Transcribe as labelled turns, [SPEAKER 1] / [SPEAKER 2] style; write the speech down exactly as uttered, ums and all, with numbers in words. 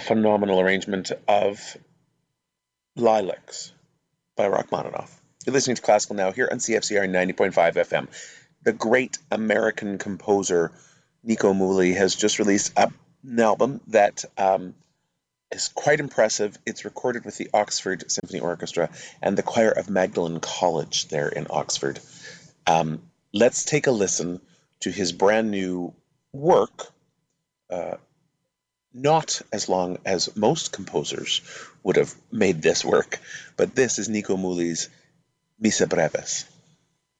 [SPEAKER 1] phenomenal arrangement of Lilacs by Rachmaninoff. You're listening to Classical Now here on C F C R ninety point five F M. The great American composer Nico Muhly has just released a, an album that um, is quite impressive. It's recorded with the Oxford Symphony Orchestra and the choir of Magdalen College there in Oxford. Um, let's take a listen to his brand new work, uh, not as long as most composers would have made this work, but this is Nico Muhly's Missa Brevis.